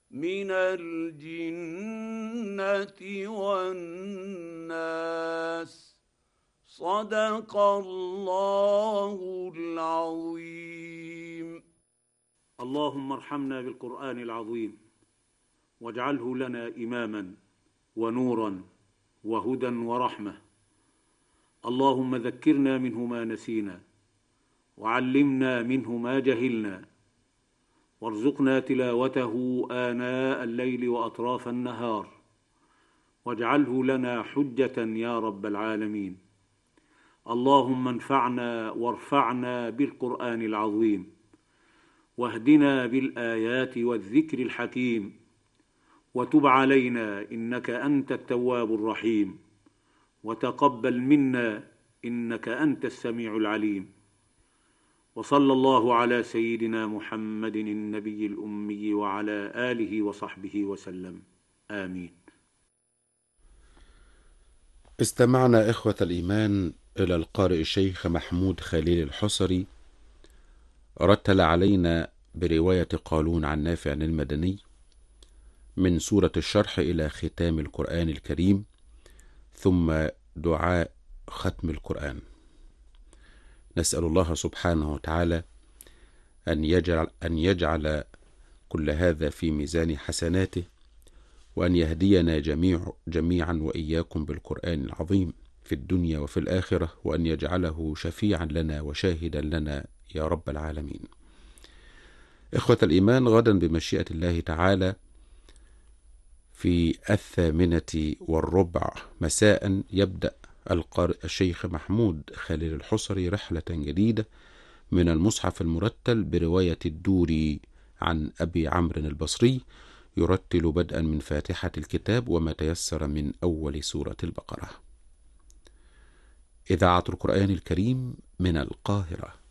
من الجنة والناس. صدق الله العظيم. اللهم ارحمنا بالقرآن العظيم، واجعله لنا إماما ونورا وهدى ورحمة. اللهم ذكرنا منه ما نسينا، وعلمنا منه ما جهلنا، وارزقنا تلاوته آناء الليل وأطراف النهار، واجعله لنا حجة يا رب العالمين. اللهم انفعنا وارفعنا بالقرآن العظيم، واهدنا بالآيات والذكر الحكيم، وتب علينا إنك أنت التواب الرحيم، وتقبل منا إنك أنت السميع العليم. وصلى الله على سيدنا محمد النبي الأمي وعلى آله وصحبه وسلم. آمين. استمعنا إخوة الإيمان إلى القارئ الشيخ محمود خليل الحصري، رتل علينا برواية قالون عن نافع المدني من سورة الشرح إلى ختام القرآن الكريم، ثم دعاء ختم القرآن. نسأل الله سبحانه وتعالى أن يجعل كل هذا في ميزان حسناته، وأن يهدينا جميعا وإياكم بالقرآن العظيم في الدنيا وفي الآخرة، وأن يجعله شفيعا لنا وشاهدا لنا يا رب العالمين. إخوة الإيمان، غدا بمشيئة الله تعالى في 8:15 مساء يبدأ القارئ الشيخ محمود خليل الحصري رحلة جديدة من المصحف المرتل برواية الدوري عن أبي عمرو البصري، يرتل بدءا من فاتحة الكتاب وما تيسر من أول سورة البقرة. إذاعة القرآن الكريم من القاهرة.